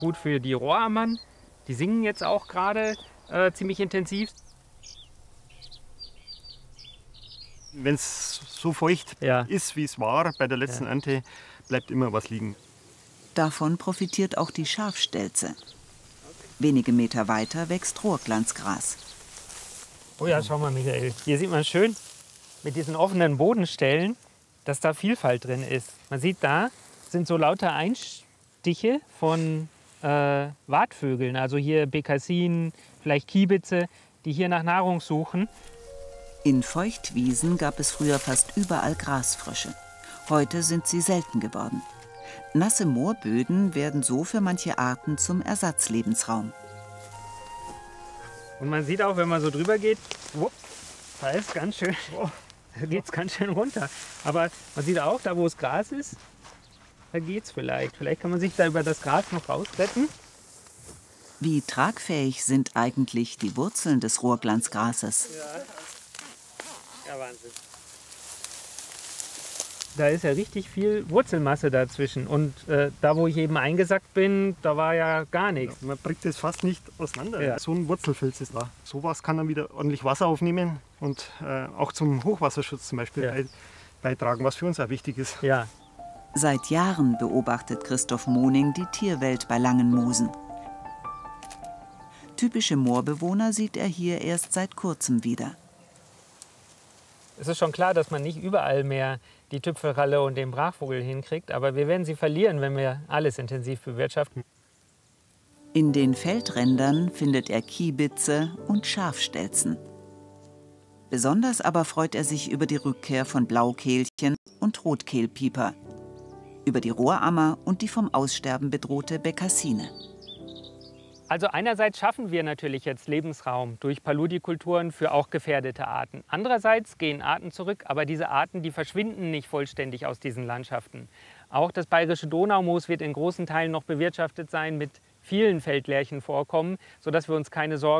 Gut für die Rohrammern, die singen jetzt auch gerade ziemlich intensiv. Wenn es so feucht Ja. ist, wie es war bei der letzten Ernte, bleibt immer was liegen. Davon profitiert auch die Schafstelze. Wenige Meter weiter wächst Rohrglanzgras. Oh ja, schau mal, Michael. Hier sieht man schön mit diesen offenen Bodenstellen, dass da Vielfalt drin ist. Man sieht, da sind so lauter Einstiche von Wartvögeln. Also hier Bekassinen, vielleicht Kiebitze, die hier nach Nahrung suchen. In Feuchtwiesen gab es früher fast überall Grasfrösche. Heute sind sie selten geworden. Nasse Moorböden werden so für manche Arten zum Ersatzlebensraum. Und man sieht auch, wenn man so drüber geht, da ist ganz schön, da geht es ganz schön runter. Aber man sieht auch, da wo es Gras ist, da geht es vielleicht. Vielleicht kann man sich da über das Gras noch rausretten. Wie tragfähig sind eigentlich die Wurzeln des Rohrglanzgrases? Ja, Wahnsinn. Da ist ja richtig viel Wurzelmasse dazwischen. Und da, wo ich eben eingesackt bin, da war ja gar nichts. Man bringt das fast nicht auseinander. Ja. So ein Wurzelfilz ist da. Sowas kann dann wieder ordentlich Wasser aufnehmen und auch zum Hochwasserschutz zum Beispiel beitragen, was für uns auch wichtig ist. Ja. Seit Jahren beobachtet Christoph Moning die Tierwelt bei Langenmosen. Typische Moorbewohner sieht er hier erst seit kurzem wieder. Es ist schon klar, dass man nicht überall mehr die Tüpfelralle und den Brachvogel hinkriegt, aber wir werden sie verlieren, wenn wir alles intensiv bewirtschaften. In den Feldrändern findet er Kiebitze und Schafstelzen. Besonders aber freut er sich über die Rückkehr von Blaukehlchen und Rotkehlpieper, über die Rohrammer und die vom Aussterben bedrohte Bekassine. Also einerseits schaffen wir natürlich jetzt Lebensraum durch Paludikulturen für auch gefährdete Arten. Andererseits gehen Arten zurück, aber diese Arten, die verschwinden nicht vollständig aus diesen Landschaften. Auch das bayerische Donaumoos wird in großen Teilen noch bewirtschaftet sein mit vielen Feldlärchenvorkommen, sodass wir uns keine Sorgen